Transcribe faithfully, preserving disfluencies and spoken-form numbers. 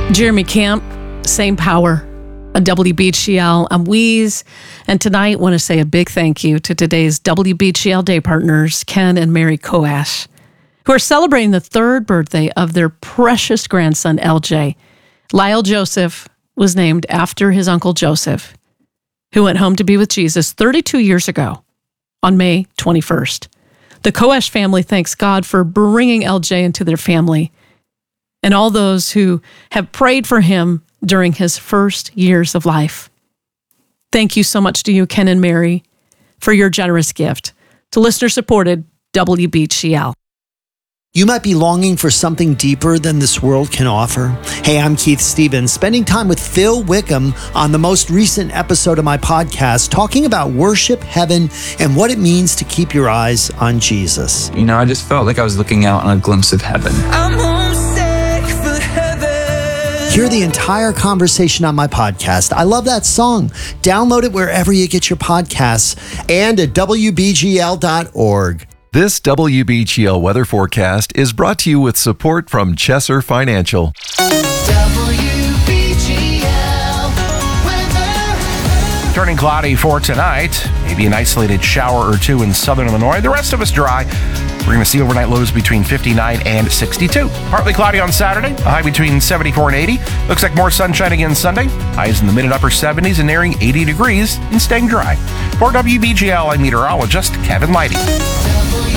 Jeremy Camp, Same Power, on W B G L. I'm Weeze, and tonight I want to say a big thank you to today's W B G L Day partners, Ken and Mary Koash, who are celebrating the third birthday of their precious grandson, L J. Lyle Joseph was named after his uncle Joseph, who went home to be with Jesus thirty-two years ago on May twenty-first. The Koash family thanks God for bringing L J into their family and all those who have prayed for him during his first years of life. Thank you so much to you, Ken and Mary, for your generous gift to listener-supported W B G L. You might be longing for something deeper than this world can offer. Hey, I'm Keith Stevens, spending time with Phil Wickham on the most recent episode of my podcast, talking about worship, heaven, and what it means to keep your eyes on Jesus. You know, I just felt like I was looking out on a glimpse of heaven. I'm homesick for heaven. Hear the entire conversation on my podcast. I love that song. Download it wherever you get your podcasts and at W B G L dot org. This W B G L weather forecast is brought to you with support from Chesser Financial. W B G L weather. Turning cloudy for tonight. Maybe an isolated shower or two in southern Illinois. The rest of us dry. We're going to see overnight lows between fifty-nine and sixty-two. Partly cloudy on Saturday. A high between seventy-four and eighty. Looks like more sunshine again Sunday. Highs in the mid and upper seventies and nearing eighty degrees and staying dry. For W B G L, I'm meteorologist Kevin Leidy.